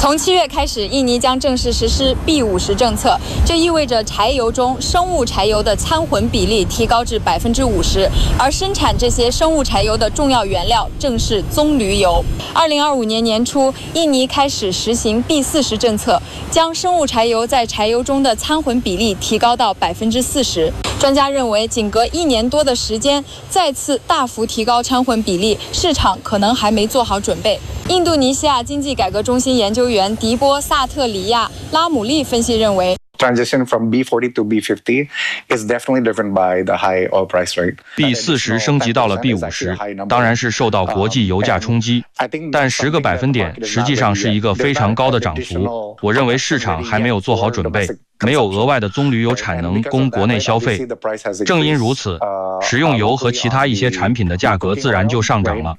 从7月开始，印尼将正式实施 B50 政策，这意味着柴油中生物柴油的掺混比例提高至50%，而生产这些生物柴油的重要原料正是棕榈油。2025年年初，印尼开始实行 B40 政策，将生物柴油在柴油中的掺混比例提高到40%。专家认为，仅隔1年多的时间，再次大幅提高掺混比例，市场可能还没做好准备。印度尼西亚经济改革中心研究员迪波·萨特里亚·拉姆利分析认为， Transition from B40 to B50 is definitely driven by the high oil price rate. B40 升级到了 B50，当然是受到国际油价冲击，但10个百分点实际上是一个非常高的涨幅。我认为市场还没有做好准备，没有额外的棕榈油产能供国内消费。正因如此，食用油和其他一些产品的价格自然就上涨了。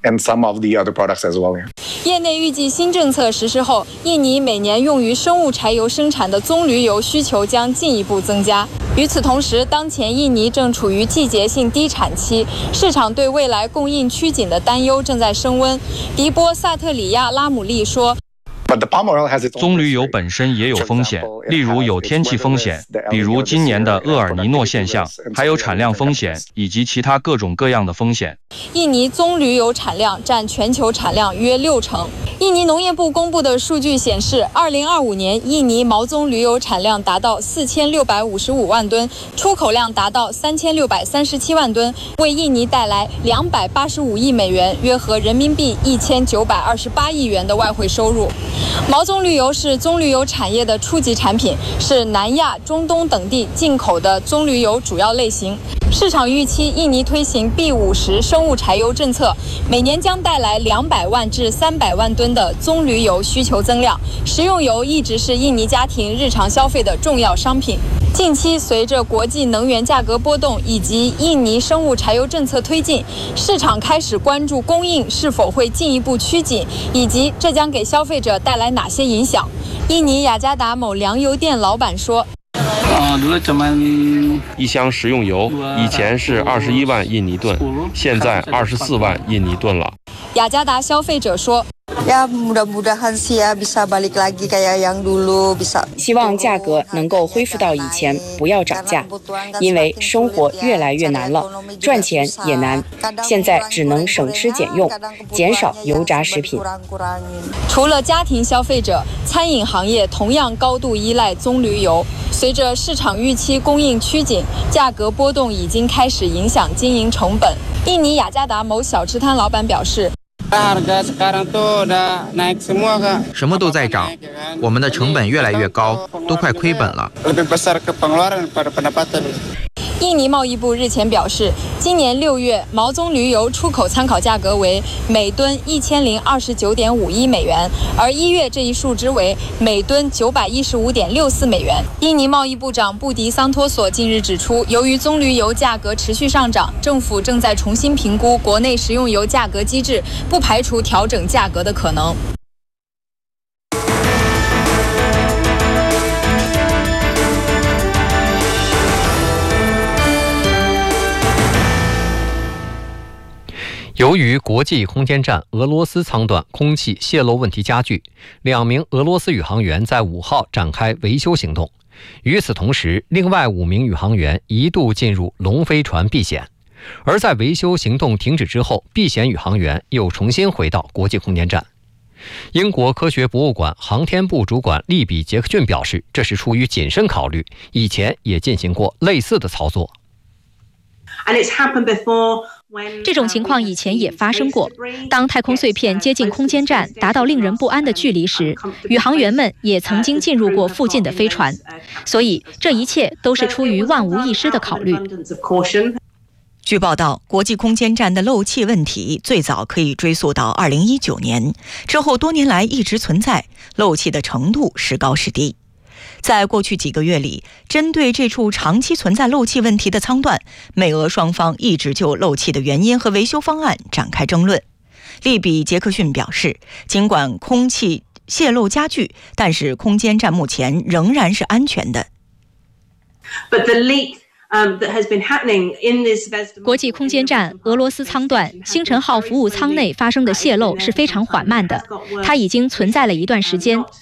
业内预计，新政策实施后，印尼每年用于生物柴油生产的棕榈油需求将进一步增加。与此同时，当前印尼正处于季节性低产期，市场对未来供应趋紧的担忧正在升温。迪波·萨特里亚·拉姆利说， 棕榈油本身也有风险，例如有天气风险，比如今年的厄尔尼诺现象，还有产量风险以及其他各种各样的风险。 印尼棕榈油产量占全球产量约60%。印尼农业部公布的数据显示，2025年印尼毛棕榈油产量达到4655万吨，出口量达到3637万吨，为印尼带来285亿美元，约合人民币1928亿元的外汇收入。毛棕榈油是棕榈油产业的初级产品，是南亚、中东等地进口的棕榈油主要类型。市场预期，印尼推行 B50 生物柴油政策，每年将带来200万至300万吨的棕榈油需求增量。食用油一直是印尼家庭日常消费的重要商品。近期，随着国际能源价格波动以及印尼生物柴油政策推进，市场开始关注供应是否会进一步趋紧，以及这将给消费者带来哪些影响。印尼雅加达某粮油店老板说， 一箱食用油以前是21万印尼盾，现在24万印尼盾了。 雅加达消费者说， 希望价格能够恢复到以前，不要涨价，因为生活越来越难了，赚钱也难，现在只能省吃俭用，减少油炸食品。 除了家庭消费者，餐饮行业同样高度依赖棕榈油。随着市场预期供应趋紧，价格波动已经开始影响经营成本。印尼雅加达某小吃摊老板表示， 什么都在涨，我们的成本越来越高，都快亏本了。 印尼贸易部日前表示，今年6月毛棕榈油出口参考价格为每吨1029.51美元，而1月这一数值为每吨915.64美元。印尼贸易部长布迪桑托索近日指出，由于棕榈油价格持续上涨，政府正在重新评估国内食用油价格机制，不排除调整价格的可能。 由于国际空间站俄罗斯舱段空气泄漏问题加剧，2名俄罗斯宇航员在5号展开维修行动。与此同时，另外5名宇航员一度进入龙飞船避险。而在维修行动停止之后，避险宇航员又重新回到国际空间站。英国科学博物馆航天部主管利比·杰克逊表示，这是出于谨慎考虑，以前也进行过类似的操作。 这种情况以前也发生过。当太空碎片接近空间站达到令人不安的距离时，宇航员们也曾经进入过附近的飞船。所以，这一切都是出于万无一失的考虑。 据报道，国际空间站的漏气问题最早可以追溯到2019年，之后多年来一直存在，漏气的程度时高时低。在过去几个月里，针对这处长期存在漏气问题的舱段，美俄双方一直就漏气的原因和维修方案展开争论。利比·杰克逊表示，尽管空气泄漏加剧，但是空间站目前仍然是安全的。 国际空间站俄罗斯舱段星辰号服务舱内发生的泄漏是非常缓慢的，它已经存在了一段时间，